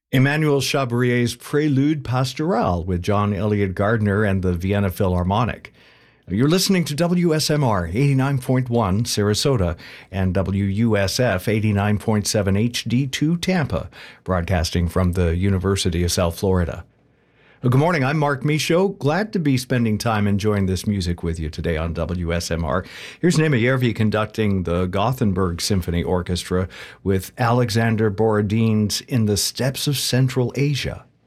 Emmanuel Chabrier's Prelude Pastoral with John Elliott Gardner and the Vienna Philharmonic. You're listening to WSMR 89.1 Sarasota and WUSF 89.7 HD2 Tampa, broadcasting from the University of South Florida. Well, good morning, I'm Mark Michaud. Glad to be spending time enjoying this music with you today on WSMR. Here's Nema Järvi conducting the Gothenburg Symphony Orchestra with Alexander Borodin's In the Steppes of Central Asia.